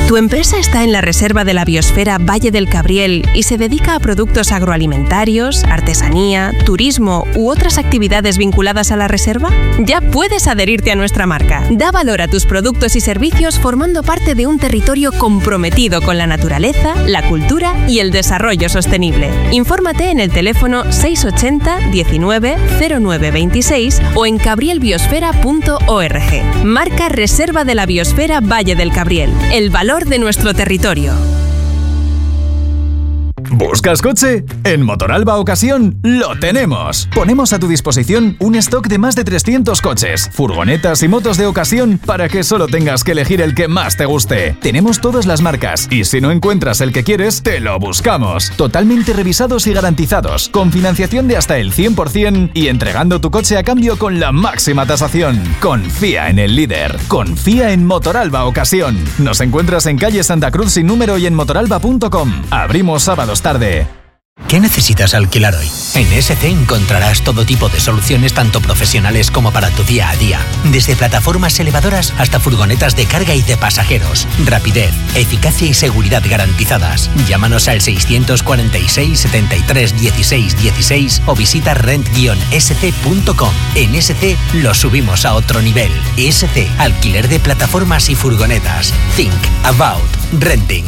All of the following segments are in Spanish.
¿Tu empresa está en la reserva de la biosfera Valle del Cabriel y se dedica a productos agroalimentarios, artesanía, turismo u otras actividades vinculadas a la reserva? Ya puedes adherirte a nuestra marca. Da valor a tus productos y servicios formando parte de un territorio comprometido con la naturaleza, la cultura y el desarrollo sostenible. Infórmate en el teléfono 680 19 09 26 o en cabrielbiosfera.org. Marca Reserva de la Biosfera Valle del Cabriel. El valor de nuestro territorio. ¿Buscas coche? En Motoralba Ocasión lo tenemos. Ponemos a tu disposición un stock de más de 300 coches, furgonetas y motos de ocasión para que solo tengas que elegir el que más te guste. Tenemos todas las marcas y si no encuentras el que quieres, te lo buscamos. Totalmente revisados y garantizados, con financiación de hasta el 100% y entregando tu coche a cambio con la máxima tasación. Confía en el líder. Confía en Motoralba Ocasión. Nos encuentras en calle Santa Cruz sin número y en motoralba.com. Abrimos sábados tarde. ¿Qué necesitas alquilar hoy? En SC encontrarás todo tipo de soluciones tanto profesionales como para tu día a día. Desde plataformas elevadoras hasta furgonetas de carga y de pasajeros. Rapidez, eficacia y seguridad garantizadas. Llámanos al 646 73 16 16 o visita rent-sc.com. En SC lo subimos a otro nivel. SC, alquiler de plataformas y furgonetas. Think about renting.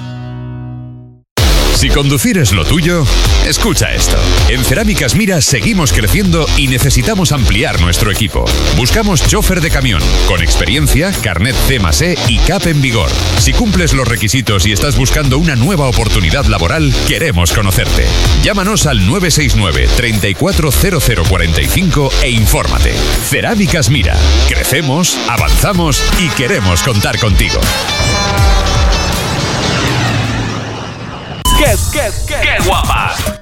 Si conducir es lo tuyo, escucha esto. En Cerámicas Mira seguimos creciendo y necesitamos ampliar nuestro equipo. Buscamos chofer de camión, con experiencia, carnet C+E y CAP en vigor. Si cumples los requisitos y estás buscando una nueva oportunidad laboral, queremos conocerte. Llámanos al 969 340045 e infórmate. Cerámicas Mira. Crecemos, avanzamos y queremos contar contigo. ¡Qué guapa!